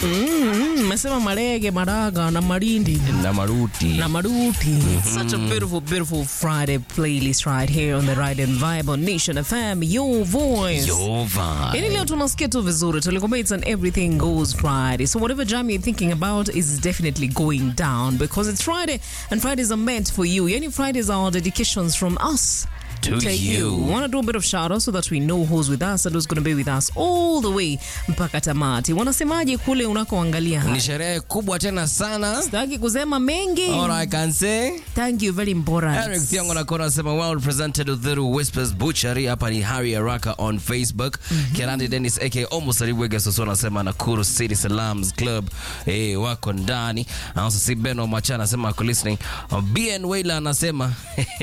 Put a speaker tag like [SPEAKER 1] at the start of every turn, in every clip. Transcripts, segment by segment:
[SPEAKER 1] Mesema marege, maraga, na marindi.
[SPEAKER 2] Na maruti.
[SPEAKER 1] Such a beautiful, beautiful Friday playlist right here on the Ride and Vibe on Nation FM. Your voice.
[SPEAKER 2] Your vibe.
[SPEAKER 1] Yani leo tunasikia tu vizuri. Tulikwambia it's an everything goes Friday. So whatever jam you're thinking about is definitely going down because it's Friday and Fridays are meant for you. Yani Fridays are dedications from us.
[SPEAKER 2] To you.
[SPEAKER 1] We want to do a bit of shout out so that we know who's with us and who's going to be with us all the way mpaka tamati. Wanasemaje kule unakoangalia?
[SPEAKER 2] Ni sherehe kubwa tena sana.
[SPEAKER 1] Sitaki kusema mengi.
[SPEAKER 2] All I can say.
[SPEAKER 1] Thank you, very important.
[SPEAKER 2] Eric Thiong'o nakona sema well represented with the Whispers Butchery hapa ni Harry Araka on Facebook. Kerandi Dennis aka Almost Ariwege Soso anasema Nakuru City Salams Club wako ndani. Also si Beno Machana anasema ako listening. BN Wayla anasema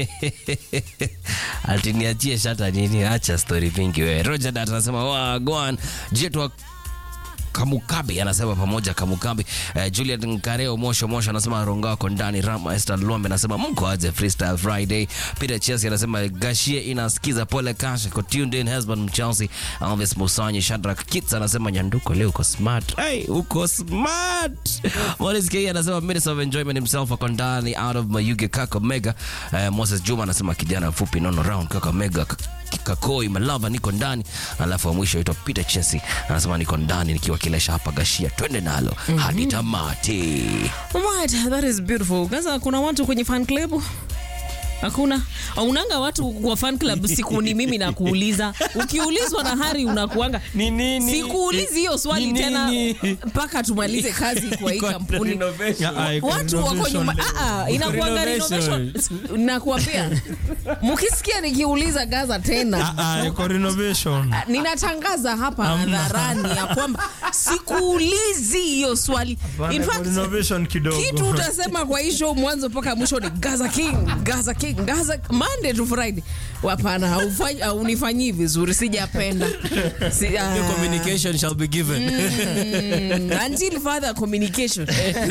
[SPEAKER 2] altiniachie shata nini acha story vingi wewe. Roger Data anasema go on jetwa Kamukabi anasema pamoja Kamukabi. Julian Nkareo Mosho anasema Ronga wako ndani. Rama Esther Lombe anasema mko aje Freestyle Friday. Peter Chelsea anasema Gashie inasikiza pole Cash ko tuned in husband Chelsea. Alves Musanyi Shadrack Kits anasema Nyanduko leo uko smart. Hey uko smart. Morris K anasema minutes of enjoyment himself wako ndani out of Mayuge Kakamega. Moses Juma anasema kijana fupi nono round Kakamega Kakoi Malava niko ndani. Alafu wa mwisho ito Peter Chelsea anasema niko ndani nikiwakilisha hapa Gashia twende nalo hadi tamati.
[SPEAKER 1] Alright, that is beautiful. Gaza kuna watu kwenye fan club? Hakuna. Unanga watu kwa fan club siku ni mimi na kuuliza. Ukiulizwa na Hari unakuanga.
[SPEAKER 2] Ni nini?
[SPEAKER 1] Sikuulizi hiyo swali tena mpaka tumalize kazi kwa hii kampuni. Watu wako nyuma. Inakuanga renovation. Nakuambia. Mkisikia nikiuliza Gaza tena.
[SPEAKER 3] Iko renovation.
[SPEAKER 1] Ninatangaza hapa hadharani ya kwamba sikuulizi hiyo swali. In fact,
[SPEAKER 3] renovation kidogo.
[SPEAKER 1] Kitu utasema kwa hii show mwanzo mpaka mwisho ni Gaza King. Gaza Monday to Friday. Hapana, unifanyi vizuri, sijapenda.
[SPEAKER 2] Communication shall be given.
[SPEAKER 1] Until further communication.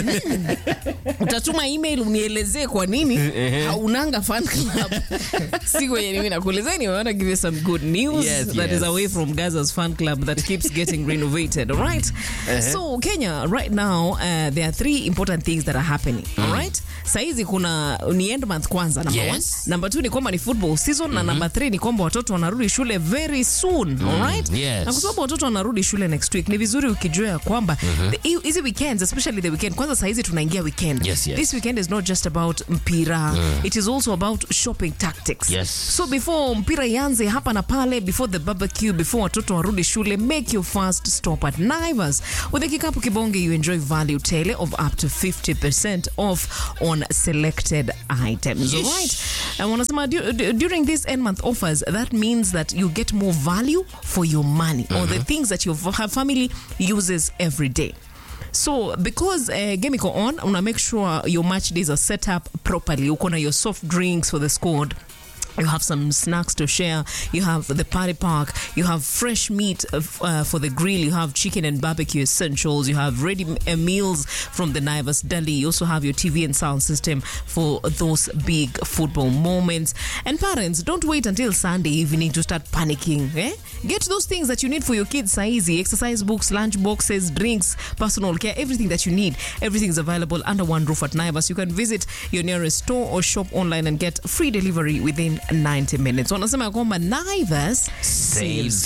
[SPEAKER 1] Utatuma email unielezee kwa nini haunanga fan club. Siku yenyewe mimi nakuelezeni, I want to give you some good news that is away from Gaza's fan club that keeps getting renovated, all right? So Kenya right now there are three important things that are happening, all right? Saizi kuna ni end month kwanza number 1. Number 2 ni kwamba ni football season na number 3 ni kwamba watoto wanarudi shule very soon, all right? Na kwa sababu watoto wanarudi shule next week ni vizuri ukijua kwamba hizi weekends, especially the weekend, kwanza saizi tunaingia weekend. This weekend is not just about mpira, it is also about shopping tactics. So before mpira ianze hapa na pale, before the barbecue, before watoto warudi shule, make your first stop at Naivas. With the kikapu kibonge you enjoy value tele of up to 50% off on selected items. All right? And wanasema during these end month offers, that means that you get more value for your money or the things that your family uses every day. So because game iko on, una make sure your match days are set up properly. Uko na your soft drinks for the squad. You have some snacks to share. You have the party park. You have fresh meat for the grill. You have chicken and barbecue essentials. You have ready meals from the Naivas Deli. You also have your TV and sound system for those big football moments. And parents, don't wait until Sunday evening to start panicking. Get those things that you need for your kids easy. Exercise books, lunch boxes, drinks, personal care, everything that you need. Everything is available under one roof at Naivas. You can visit your nearest store or shop online and get free delivery within 90 minutes. Wanasema kwamba Naivas
[SPEAKER 2] saves